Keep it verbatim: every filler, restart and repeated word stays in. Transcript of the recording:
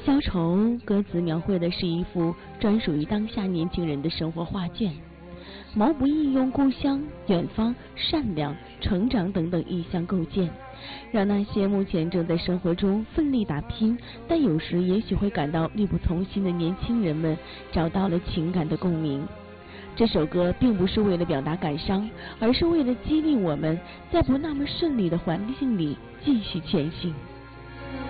消愁歌词描绘的是一幅专属于当下年轻人的生活画卷，毛不易用故乡、远方、善良、成长等等意象构建，让那些目前正在生活中奋力打拼，但有时也许会感到力不从心的年轻人们找到了情感的共鸣。这首歌并不是为了表达感伤，而是为了激励我们在不那么顺利的环境里继续前行。